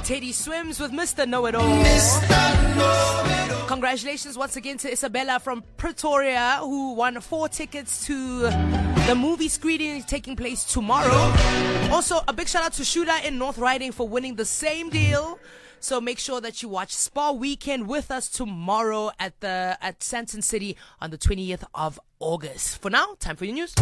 Teddy Swims with Mr. Know-It-All. Congratulations once again to Isabella from Pretoria, who won 4 tickets to the movie screening taking place tomorrow. Also, a big shout out to Shuda in North Riding for winning the same deal. So make sure that you watch Spa Weekend with us tomorrow at Sandton City on the 20th of August. For now, time for your news.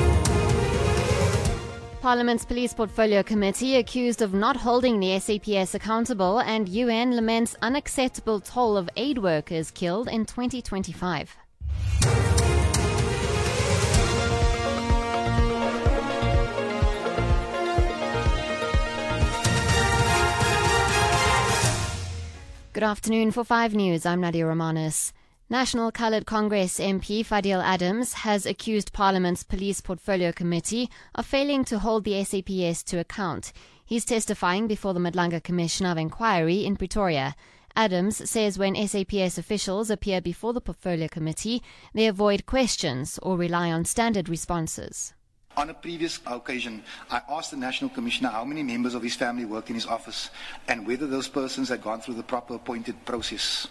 Parliament's Police Portfolio Committee accused of not holding the SAPS accountable, and UN laments unacceptable toll of aid workers killed in 2025. Good afternoon. For 5 News, I'm Nadia Romanis. National Coloured Congress MP Fadil Adams has accused Parliament's Police Portfolio Committee of failing to hold the SAPS to account. He's testifying before the Madlanga Commission of Inquiry in Pretoria. Adams says when SAPS officials appear before the Portfolio Committee, they avoid questions or rely on standard responses. On a previous occasion, I asked the National Commissioner how many members of his family worked in his office and whether those persons had gone through the proper appointed process.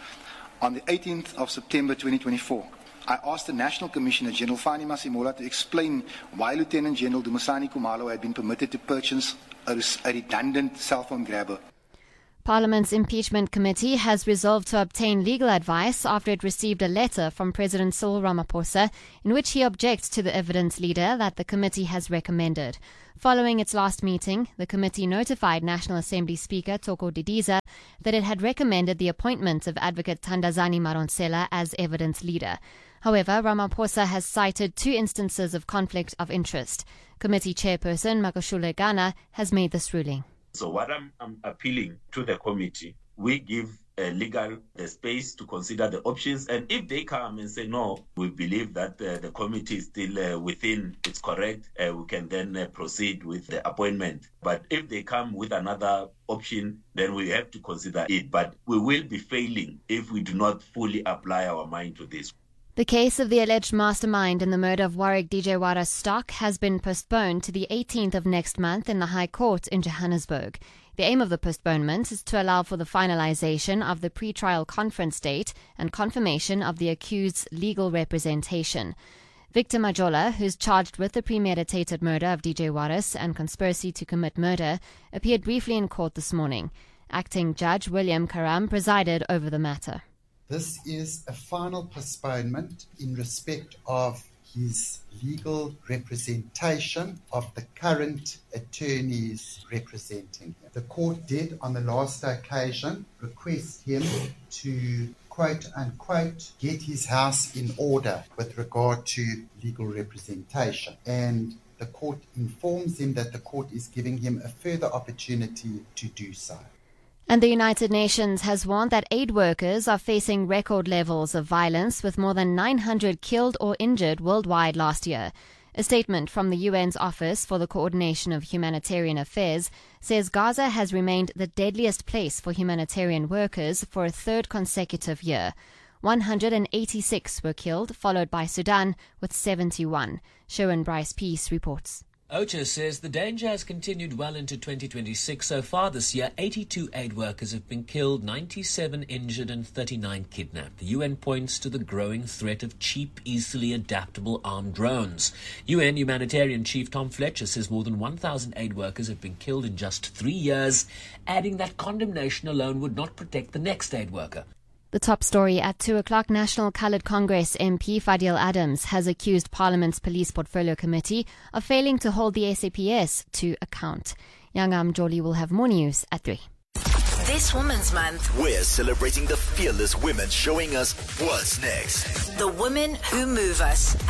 On the 18th of September 2024, I asked the National Commissioner General Fani Masimola to explain why Lieutenant General Dumisani Kumalo had been permitted to purchase a redundant cell phone grabber. Parliament's Impeachment Committee has resolved to obtain legal advice after it received a letter from President Cyril Ramaphosa in which he objects to the evidence leader that the committee has recommended. Following its last meeting, the committee notified National Assembly Speaker Toko Didiza that it had recommended the appointment of Advocate Thandazani Maronsela as evidence leader. However, Ramaphosa has cited 2 instances of conflict of interest. Committee Chairperson Makashule Gana has made this ruling. So what I'm appealing to the committee, we give legal space to consider the options, and if they come and say no, we believe that the committee is still within, it's correct, we can then proceed with the appointment. But if they come with another option, then we have to consider it. But we will be failing if we do not fully apply our mind to this. The case of the alleged mastermind in the murder of Warwick DJ Wara Stock has been postponed to the 18th of next month in the High Court in Johannesburg. The aim of the postponement is to allow for the finalization of the pre-trial conference date and confirmation of the accused's legal representation. Victor Majola, who's charged with the premeditated murder of DJ Waris and conspiracy to commit murder, appeared briefly in court this morning. Acting Judge William Karam presided over the matter. This is a final postponement in respect of his legal representation of the current attorneys representing him. The court did, on the last occasion, request him to, quote unquote, get his house in order with regard to legal representation. And the court informs him that the court is giving him a further opportunity to do so. And the United Nations has warned that aid workers are facing record levels of violence, with more than 900 killed or injured worldwide last year. A statement from the UN's Office for the Coordination of Humanitarian Affairs says Gaza has remained the deadliest place for humanitarian workers for a 3rd consecutive year. 186 were killed, followed by Sudan with 71. Sherwin Bryce Peace reports. OCHA says the danger has continued well into 2026. So far this year, 82 aid workers have been killed, 97 injured and 39 kidnapped. The UN points to the growing threat of cheap, easily adaptable armed drones. UN humanitarian chief Tom Fletcher says more than 1,000 aid workers have been killed in just 3 years, adding that condemnation alone would not protect the next aid worker. The top story at 2 o'clock, National Coloured Congress MP Fadil Adams has accused Parliament's Police Portfolio Committee of failing to hold the SAPS to account. Yangam Jolie will have more news at 3. This Women's Month, we're celebrating the fearless women showing us what's next. The women who move us.